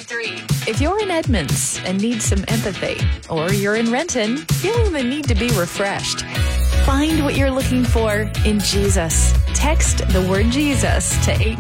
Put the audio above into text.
101.3. If you're in Edmonds and need some empathy, or you're in Renton feeling the need to be refreshed, find what you're looking for in Jesus. Text the word Jesus to 8